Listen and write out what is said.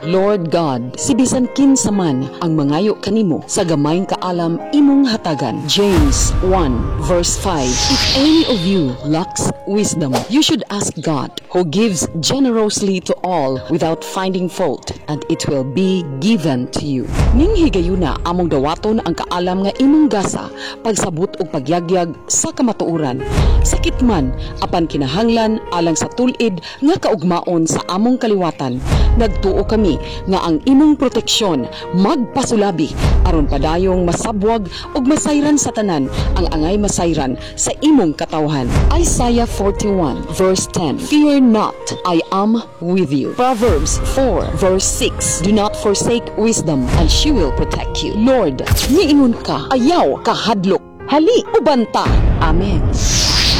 Lord God, si bisan kinsa man ang mangayo kanimo sa gamayng kaalam imong hatagan. James 1 verse 5. If any of you lacks wisdom, you should ask God, who gives generously to all without finding fault, and it will be given to you. Ning higayuna among dawaton ang kaalam nga imong gasa pagsabot og pagyagyag sa kamatuoran. Sakit man apan kinahanglan alang sa tulid nga kaugmaon sa among kaliwatan. Nagtuo kami nga ang imong proteksyon magpasulabi aron padayong masabwag ug masayran sa tanan ang angay masayran sa imong katawhan. Isaiah 41 verse 10. Fear not, I am with you. Proverbs 4 verse 6. Do not forsake wisdom, and she will protect you. Lord, niingon ka, ayaw kahadlok, hali ubanta. Amen.